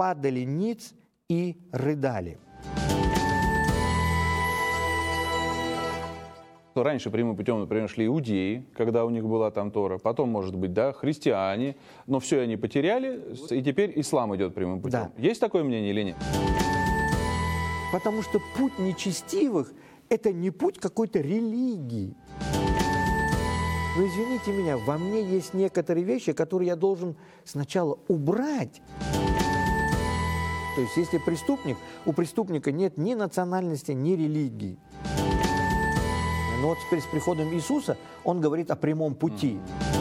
падали ниц и рыдали. Раньше прямым путем, например, шли иудеи, когда у них была там Тора, потом, может быть, да, христиане, но все они потеряли, и теперь ислам идет прямым путем. Да. Есть такое мнение или нет? Потому что путь нечестивых – это не путь какой-то религии. Но извините меня, во мне есть некоторые вещи, которые я должен сначала убрать. То есть, если преступник, у преступника нет ни национальности, ни религии. Но вот теперь с приходом Иисуса он говорит о прямом пути.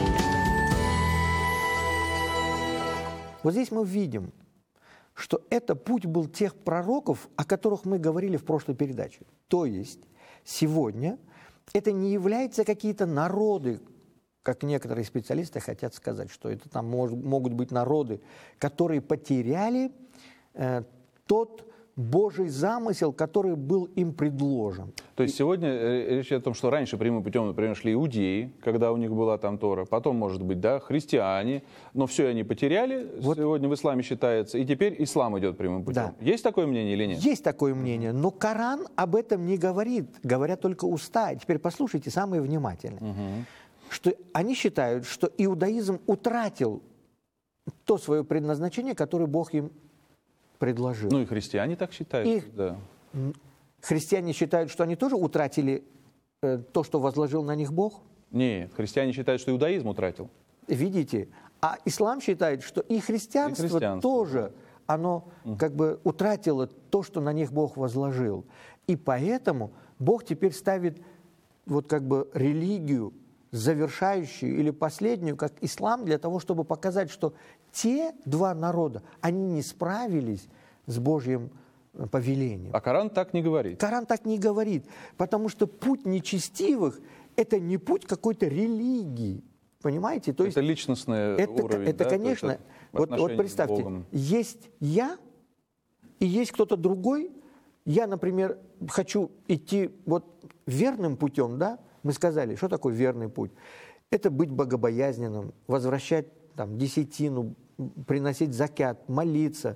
Вот здесь мы видим, что это путь был тех пророков, о которых мы говорили в прошлой передаче. То есть сегодня это не являются какие-то народы, как некоторые специалисты хотят сказать, что это там могут быть народы, которые потеряли тот Божий замысел, который был им предложен. То есть сегодня речь идет о том, что раньше прямым путем, например, шли иудеи, когда у них была там Тора, потом, может быть, да, христиане, но все они потеряли, вот. Сегодня в исламе считается, и теперь ислам идет прямым путем. Да. Есть такое мнение или нет? Есть такое мнение, но Коран об этом не говорит, говорят только уста. Теперь послушайте, самые внимательные. Что они считают, что иудаизм утратил то свое предназначение, которое Бог им предложил. Ну и христиане так считают. Да. Христиане считают, что они тоже утратили то, что возложил на них Бог? Нет, христиане считают, что иудаизм утратил. Видите? А ислам считает, что и христианство тоже, оно как бы утратило то, что на них Бог возложил. И поэтому Бог теперь ставит вот как бы религию, завершающую или последнюю, как ислам, для того, чтобы показать, что те два народа, они не справились с Божьим повелением. А Коран так не говорит. Коран так не говорит, потому что путь нечестивых – это не путь какой-то религии, понимаете? То есть это личностный уровень. Это, да? Конечно, вот представьте, есть я и есть кто-то другой. Я, например, хочу идти вот верным путем, да? Мы сказали, что такое верный путь? Это быть богобоязненным, возвращать там, десятину, приносить закят, молиться,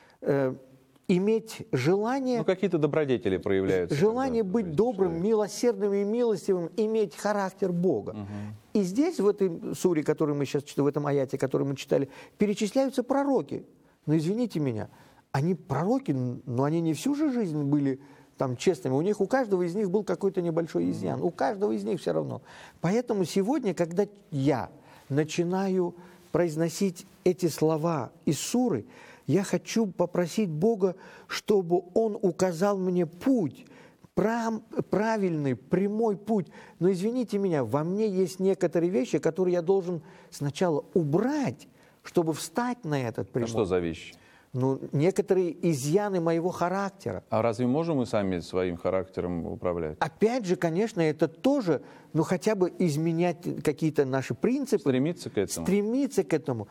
иметь желание... Ну, какие-то добродетели проявляются. Желание быть добрым, милосердным и милостивым, иметь характер Бога. И здесь, в этой суре, которую мы сейчас читаем, в этом аяте, который мы читали, перечисляются пророки. Но извините меня, они пророки, но они не всю же жизнь были... там, честными, у каждого из них был какой-то небольшой изъян, у каждого из них все равно. Поэтому сегодня, когда я начинаю произносить эти слова из суры, я хочу попросить Бога, чтобы Он указал мне путь, правильный, прямой путь. Но извините меня, во мне есть некоторые вещи, которые я должен сначала убрать, чтобы встать на этот прямой. А что за вещи? Ну, некоторые изъяны моего характера. А разве можем мы сами своим характером управлять? Опять же, конечно, это тоже, ну, хотя бы изменять какие-то наши принципы. Стремиться к этому. Стремиться к этому.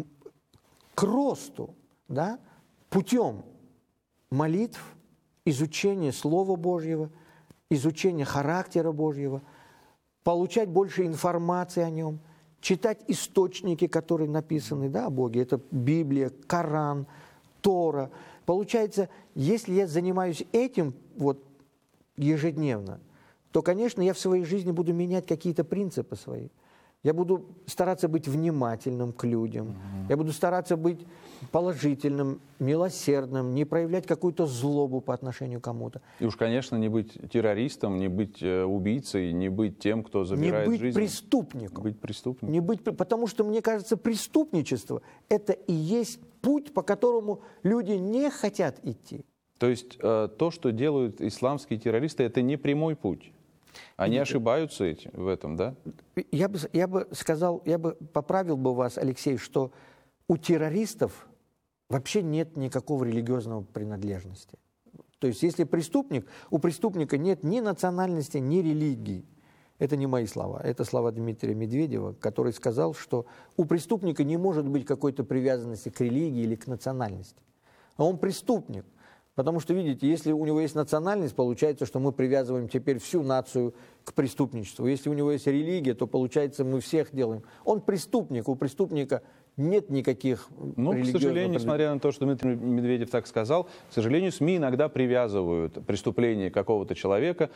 К росту, да, путем молитв, изучения Слова Божьего, изучения характера Божьего, получать больше информации о Нем, читать источники, которые написаны, да, о Боге. Это Библия, Коран, Тора. Получается, если я занимаюсь этим вот ежедневно, то, конечно, я в своей жизни буду менять какие-то принципы свои. Я буду стараться быть внимательным к людям. Я буду стараться быть положительным, милосердным, не проявлять какую-то злобу по отношению к кому-то. И уж, конечно, не быть террористом, не быть убийцей, не быть тем, кто забирает жизнь. Не быть преступником. Быть преступником. Не быть, потому что, мне кажется, преступничество – это и есть путь, по которому люди не хотят идти. То есть то, что делают исламские террористы, это не прямой путь? Они ошибаются в этом, да? Я бы сказал, я бы поправил бы вас, Алексей, что у террористов вообще нет никакого религиозного принадлежности. То есть если преступник, у преступника нет ни национальности, ни религии. Это не мои слова, это слова Дмитрия Медведева, который сказал, что у преступника не может быть какой-то привязанности к религии или к национальности. А он преступник. Потому что, видите, если у него есть национальность, получается, что мы привязываем теперь всю нацию к преступничеству. Если у него есть религия, то, получается, мы всех делаем. Он преступник, у преступника нет никаких Ну, к сожалению, несмотря на то, что Дмитрий Медведев так сказал, к сожалению, СМИ иногда привязывают преступление какого-то человека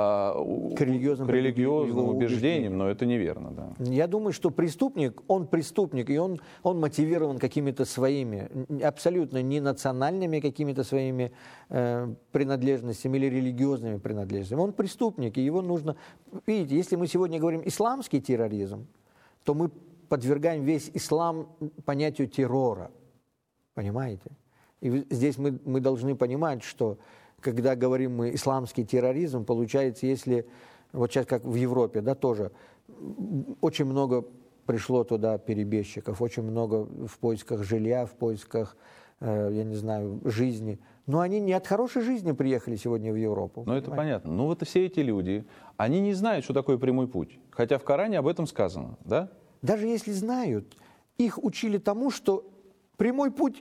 к религиозным убеждениям, но это неверно. Да. Я думаю, что преступник, и он мотивирован какими-то своими, абсолютно не национальными какими-то своими принадлежностями или религиозными принадлежностями. Он преступник, и его нужно... Видите, если мы сегодня говорим исламский терроризм, то мы подвергаем весь ислам понятию террора. Понимаете? И здесь мы должны понимать, что когда говорим мы исламский терроризм, получается, если вот сейчас как в Европе, да, тоже очень много пришло туда перебежчиков, очень много в поисках жилья, в поисках, я не знаю, жизни. Но они не от хорошей жизни приехали сегодня в Европу. Ну, это понятно. Ну, вот все эти люди, они не знают, что такое прямой путь. Хотя в Коране об этом сказано, да? Даже если знают, их учили тому, что прямой путь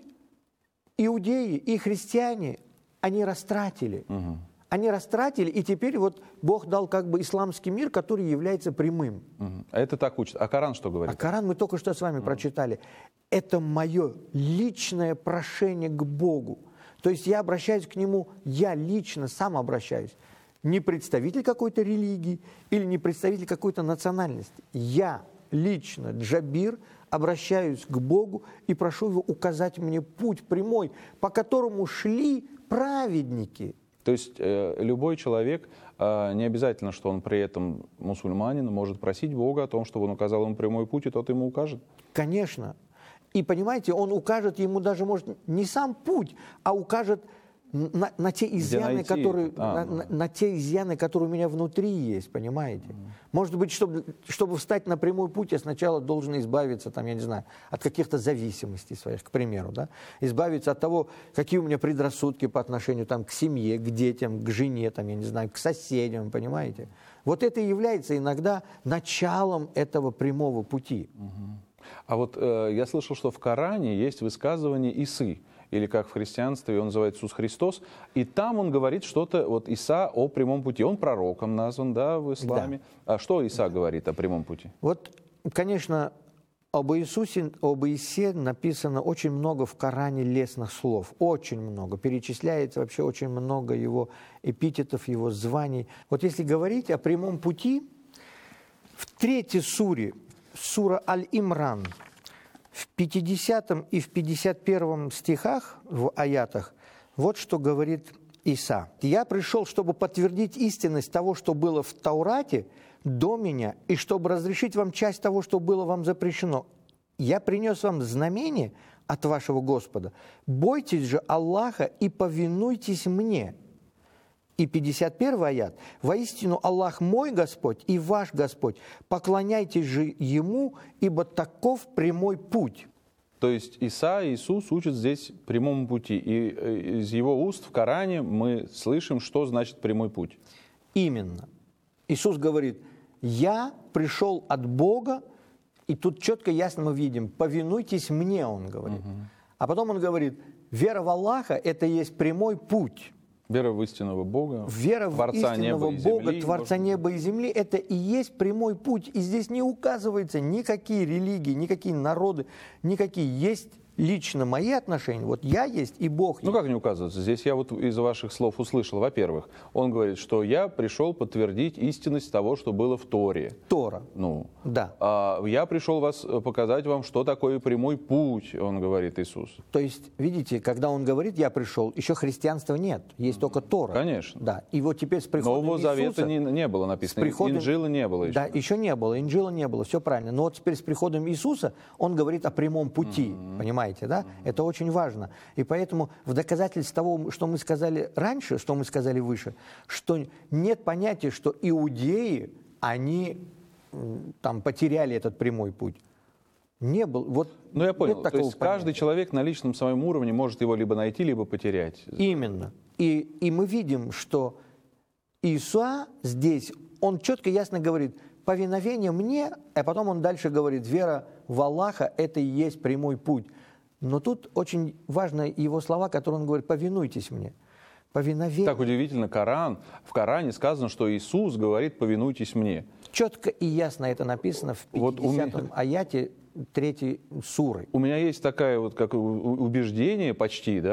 иудеи и христиане, они растратили. Угу. Они растратили, и теперь вот Бог дал как бы исламский мир, который является прямым. Угу. А это так учат. А Коран что говорит? А Коран мы только что с вами прочитали. Это мое личное прошение к Богу. То есть я обращаюсь к Нему, я лично сам обращаюсь. Не представитель какой-то религии или не представитель какой-то национальности. Я лично, Джабир, обращаюсь к Богу и прошу Его указать мне путь прямой, по которому шли праведники. То есть любой человек, не обязательно, что он при этом мусульманин, может просить Бога о том, чтобы он указал ему прямой путь, и тот ему укажет? Конечно. И понимаете, он укажет ему даже, может, не сам путь, а укажет на те изъяны, которые, на те изъяны, которые у меня внутри есть, понимаете? Может быть, чтобы встать на прямой путь, я сначала должен избавиться, там, я не знаю, от каких-то зависимостей своих, к примеру, да? Избавиться от того, какие у меня предрассудки по отношению там, к семье, к детям, к жене, там, я не знаю, к соседям, понимаете? Вот это и является иногда началом этого прямого пути. А вот я слышал, что в Коране есть высказывание Исы, или как в христианстве он называет Иисус Христос, и там он говорит что-то, вот Иса о прямом пути. Он пророком назван, да, в исламе. Да. А что Иса говорит о прямом пути? Вот, конечно, об Исе написано очень много в Коране лестных слов, очень много. Перечисляется вообще очень много его эпитетов, его званий. Вот если говорить о прямом пути, в 3 суре, сура Аль-Имран, в 50 и в 51 стихах, в аятах, вот что говорит Иса. «Я пришел, чтобы подтвердить истинность того, что было в Таурате до меня, и чтобы разрешить вам часть того, что было вам запрещено. Я принес вам знамение от вашего Господа. Бойтесь же Аллаха и повинуйтесь мне». И 51 аят. «Воистину Аллах мой Господь и ваш Господь, поклоняйтесь же Ему, ибо таков прямой путь». То есть Иисус учит здесь прямому пути. И из его уст в Коране мы слышим, что значит прямой путь. Именно. Иисус говорит, я пришел от Бога, и тут четко, ясно мы видим, повинуйтесь мне, он говорит. А потом он говорит, вера в Аллаха – это есть прямой путь. Вера в истинного Бога, вера в истинного Бога, Творца неба и земли, это и есть прямой путь. И здесь не указывается никакие религии, никакие народы, никакие. Есть лично мои отношения. Вот я есть и Бог есть. Ну как не указывается? Здесь я вот из ваших слов услышал. Во-первых, он говорит, что я пришел подтвердить истинность того, что было в Торе. Тора. Ну. Да. Я пришел показать вам, что такое прямой путь, он говорит, Иисус. То есть, видите, когда он говорит, я пришел, еще христианства нет, есть только Тора. Конечно. Да. И вот теперь с приходом Нового Завета не было написано, Инджила не было еще. Да, еще не было, Инджила не было, все правильно. Но вот теперь с приходом Иисуса он говорит о прямом пути, понимаете? Да? Это очень важно. И поэтому в доказательство того, что мы сказали раньше, что мы сказали выше, что нет понятия, что иудеи, они там потеряли этот прямой путь. Не был. Вот, ну, я понял. То есть каждый человек на личном своем уровне может его либо найти, либо потерять. Именно. И мы видим, что Иисус здесь, он четко, ясно говорит, повиновение мне, а потом он дальше говорит, вера в Аллаха – это и есть прямой путь. Но тут очень важны его слова, которые он говорит, повинуйтесь мне. Повиновение. Так удивительно, в Коране сказано, что Иисус говорит, повинуйтесь мне. Четко и ясно это написано в 50-м аяте 3 суры. У меня есть такое вот как убеждение почти, да,